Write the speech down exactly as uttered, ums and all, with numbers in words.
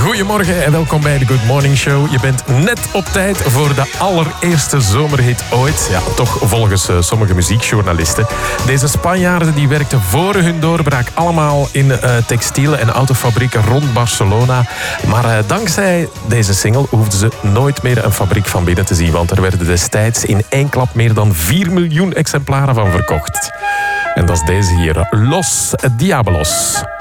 Goedemorgen en welkom bij de Good Morning Show. Je bent net op tijd voor de allereerste zomerhit ooit. Ja, toch volgens uh, sommige muziekjournalisten. Deze Spanjaarden die werkten voor hun doorbraak allemaal in uh, textielen en autofabrieken rond Barcelona. Maar uh, dankzij deze single hoefden ze nooit meer een fabriek van binnen te zien. Want er werden destijds in één klap meer dan vier miljoen exemplaren van verkocht. En dat is deze hier, Los Diabolos.